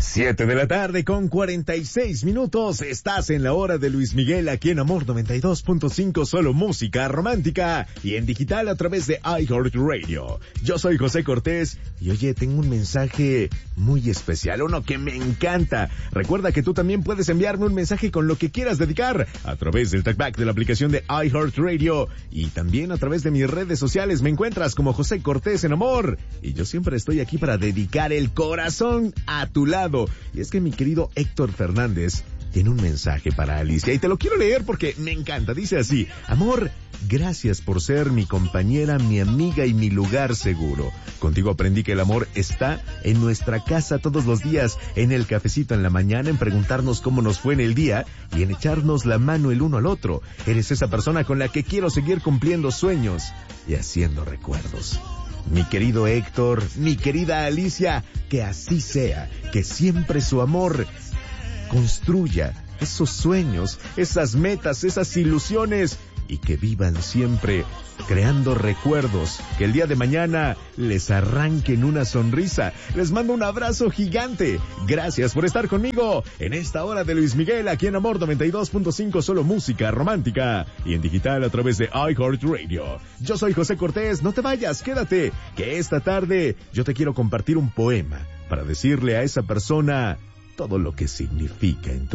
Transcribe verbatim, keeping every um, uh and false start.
Siete de la tarde con cuarenta y seis minutos. Estás en la hora de Luis Miguel aquí en Amor noventa y dos punto cinco, solo música romántica y en digital a través de iHeartRadio. Yo soy José Cortés y oye, tengo un mensaje muy especial, uno que me encanta. Recuerda que tú también puedes enviarme un mensaje con lo que quieras dedicar a través del talkback de la aplicación de iHeartRadio y también a través de mis redes sociales. Me encuentras como José Cortés en Amor y yo siempre estoy aquí para dedicar el corazón a tu lado. Y es que mi querido Héctor Fernández tiene un mensaje para Alicia y te lo quiero leer porque me encanta. Dice así: amor, gracias por ser mi compañera, mi amiga y mi lugar seguro. Contigo aprendí que el amor está en nuestra casa todos los días, en el cafecito en la mañana, en preguntarnos cómo nos fue en el día y en echarnos la mano el uno al otro. Eres esa persona con la que quiero seguir cumpliendo sueños y haciendo recuerdos. Mi querido Héctor, mi querida Alicia, que así sea, que siempre su amor construya esos sueños, esas metas, esas ilusiones y que vivan siempre creando recuerdos que el día de mañana les arranquen una sonrisa. Les mando un abrazo gigante. Gracias por estar conmigo en esta hora de Luis Miguel aquí en Amor noventa y dos punto cinco, solo música romántica y en digital a través de iHeartRadio. Yo soy José Cortés, no te vayas, quédate, que esta tarde yo te quiero compartir un poema para decirle a esa persona todo lo que significa en tu